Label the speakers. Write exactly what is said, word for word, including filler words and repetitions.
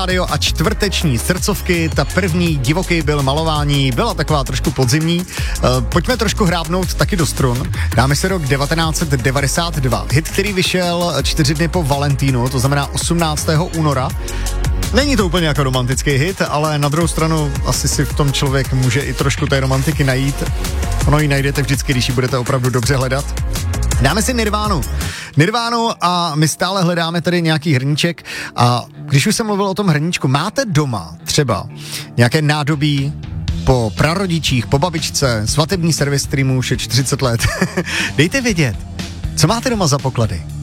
Speaker 1: rádio a čtvrteční srdcovky, ta první Divoký byl malování, byla taková trošku podzimní. Uh, pojďme trošku hrábnout taky do strun. Dáme si rok devatenáct set devadesát dva. Hit, který vyšel čtyři dny po Valentínu, to znamená osmnáctého února. Není to úplně jako romantický hit, ale na druhou stranu asi si v tom člověk může i trošku té romantiky najít. Ono ji najdete vždycky, když ji budete opravdu dobře hledat. Dáme si Nirvánu. Nirvánu a my stále hledáme tady nějaký hrníček a když už jsem mluvil o tom hrníčku, máte doma třeba nějaké nádobí po prarodičích, po babičce, svatební servis, který mu už je čtyřicet let. Dejte vědět, co máte doma za poklady.